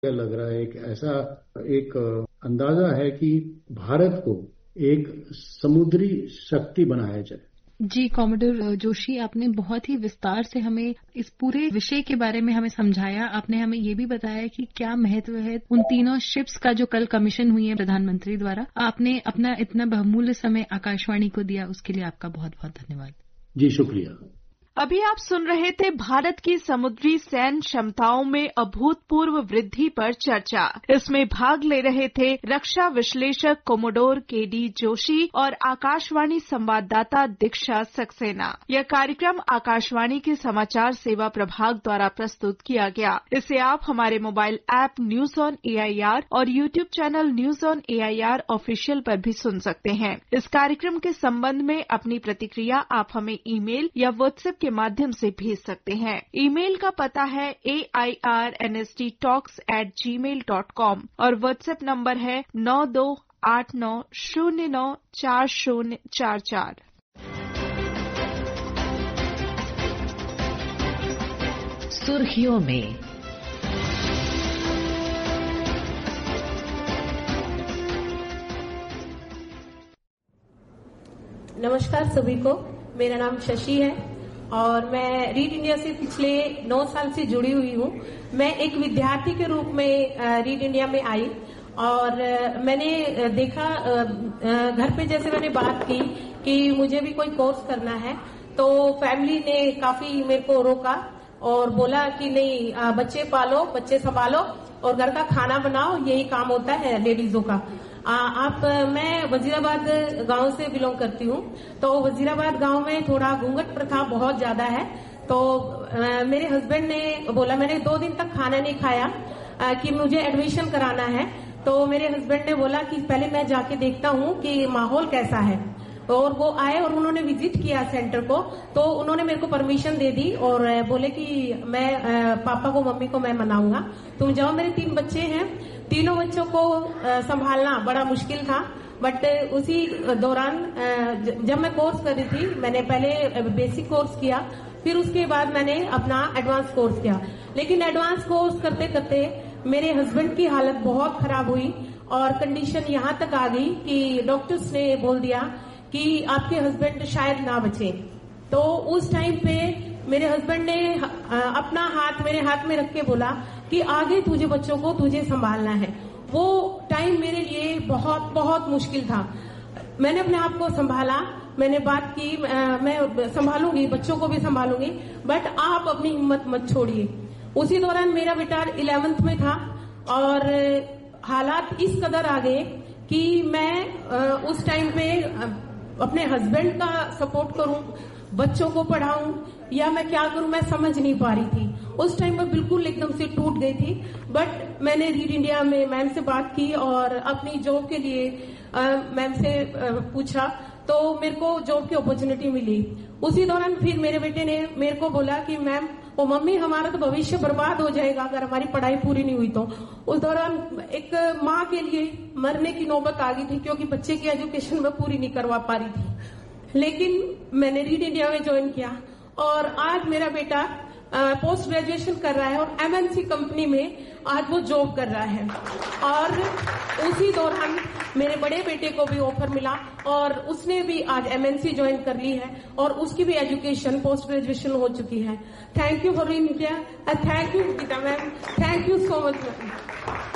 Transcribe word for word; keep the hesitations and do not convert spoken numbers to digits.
लग रहा है, एक ऐसा एक अंदाजा है कि भारत को एक समुद्री शक्ति बनाया जाए। जी कॉमोडोर जोशी, आपने बहुत ही विस्तार से हमें इस पूरे विषय के बारे में हमें समझाया। आपने हमें ये भी बताया कि क्या महत्व है उन तीनों शिप्स का जो कल कमीशन हुई है प्रधानमंत्री द्वारा। आपने अपना इतना बहुमूल्य समय आकाशवाणी को दिया, उसके लिए आपका बहुत बहुत धन्यवाद। जी शुक्रिया। अभी आप सुन रहे थे भारत की समुद्री सैन्य क्षमताओं में अभूतपूर्व वृद्धि पर चर्चा। इसमें भाग ले रहे थे रक्षा विश्लेषक कोमोडोर के डी जोशी और आकाशवाणी संवाददाता दीक्षा सक्सेना। यह कार्यक्रम आकाशवाणी के समाचार सेवा प्रभाग द्वारा प्रस्तुत किया गया। इसे आप हमारे mobile app news on AIR और YouTube channel news on AIR official पर भी सुन सकते हैं। इस कार्यक्रम के संबंध में अपनी प्रतिक्रिया आप हमें ईमेल या व्हाट्सएप के माध्यम से भेज सकते हैं। ईमेल का पता है ए I R N S T talks eight ji mail dot com और व्हाट्सएप नंबर है नौ दो आठ नौ शून्य नौ चार शून्य चार चार। सुर्खियों में नमस्कार सभी को, मेरा नाम शशि है और मैं रीड इंडिया से पिछले नौ साल से जुड़ी हुई हूँ। मैं एक विद्यार्थी के रूप में रीड इंडिया में आई और मैंने देखा, घर पे जैसे मैंने बात की कि मुझे भी कोई कोर्स करना है, तो फैमिली ने काफी मेरे को रोका और बोला कि नहीं, बच्चे पालो, बच्चे संभालो और घर का खाना बनाओ, यही काम होता है लेडीजों का। आ, आप मैं वजीराबाद गांव से बिलोंग करती हूँ, तो वजीराबाद गांव में थोड़ा घूंघट प्रथा बहुत ज्यादा है। तो आ, मेरे हस्बैंड ने बोला, मैंने दो दिन तक खाना नहीं खाया आ, कि मुझे एडमिशन कराना है। तो मेरे हस्बैंड ने बोला कि पहले मैं जाके देखता हूँ कि माहौल कैसा है। और वो आए और उन्होंने विजिट किया सेंटर को, तो उन्होंने मेरे को परमिशन दे दी और बोले कि मैं आ, पापा को मम्मी को मैं मनाऊंगा, तुम जाओ। मेरे तीन बच्चे हैं, तीनों बच्चों को संभालना बड़ा मुश्किल था। बट उसी दौरान जब मैं कोर्स कर रही थी, मैंने पहले बेसिक कोर्स किया, फिर उसके बाद मैंने अपना एडवांस कोर्स किया। लेकिन एडवांस कोर्स करते करते मेरे हस्बैंड की हालत बहुत खराब हुई और कंडीशन यहाँ तक आ गई कि डॉक्टर्स ने बोल दिया कि आपके हस्बैंड शायद ना बचे। तो उस टाइम पे मेरे हस्बैंड ने अपना हाथ मेरे हाथ में रख के बोला कि आगे तुझे बच्चों को तुझे संभालना है। वो टाइम मेरे लिए बहुत बहुत मुश्किल था। मैंने अपने आप को संभाला, मैंने बात की, मैं संभालूंगी, बच्चों को भी संभालूंगी, बट आप अपनी हिम्मत मत छोड़िए। उसी दौरान मेरा बेटा इलेवेंथ में था और हालात इस कदर आ गए कि मैं उस टाइम पे अपने हस्बैंड का सपोर्ट करूं, बच्चों को पढ़ाऊं या मैं क्या करूं, मैं समझ नहीं पा रही थी। उस टाइम मैं बिल्कुल एकदम से टूट गई थी। बट मैंने रीड इंडिया में मैम से बात की और अपनी जॉब के लिए मैम से आ, पूछा, तो मेरे को जॉब की अपॉर्चुनिटी मिली। उसी दौरान फिर मेरे बेटे ने मेरे को बोला कि मैम, ओ मम्मी, हमारा तो भविष्य बर्बाद हो जाएगा अगर हमारी पढ़ाई पूरी नहीं हुई तो। उस दौरान एक माँ के लिए मरने की नौबत आ गई थी, क्योंकि बच्चे की एजुकेशन मैं पूरी नहीं करवा पा रही थी। लेकिन मैंने रीड इंडिया में ज्वाइन किया और आज मेरा बेटा पोस्ट ग्रेजुएशन कर रहा है और एम एन सी कंपनी में आज वो जॉब कर रहा है। और उसी दौरान मेरे बड़े बेटे को भी ऑफर मिला और उसने भी आज एम एन सी ज्वाइन कर ली है और उसकी भी एजुकेशन पोस्ट ग्रेजुएशन हो चुकी है। Thank you for India, thank you Gita ma'am, thank you so much ma'am.